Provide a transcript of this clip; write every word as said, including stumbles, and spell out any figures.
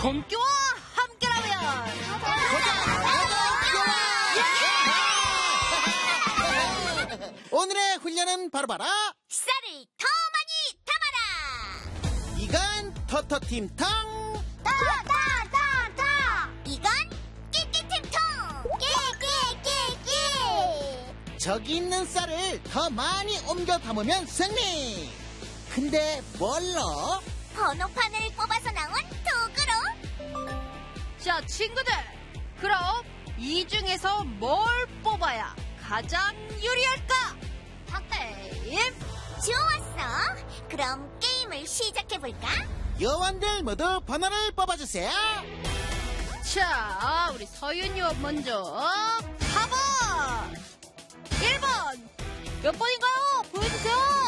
곰끼와 함께라면 오늘의 훈련은 바로바로 쌀을 더 많이 담아라. 이건 터터팀 텅. 더더더더 이건 끼끼팀통. 끼끼끼끼. 저기 있는 쌀을 더 많이 옮겨 담으면 승리. 근데 뭘로? 번호판을 뽑아서 나온 도구로. 자, 친구들, 그럼 이 중에서 뭘 뽑아야 가장 유리할까? 탁타임. 좋았어. 그럼 게임을 시작해볼까? 요원들 모두 번호를 뽑아주세요. 자, 우리 서윤 요원 먼저 사 번 일 번 몇 번인가요? 보여주세요.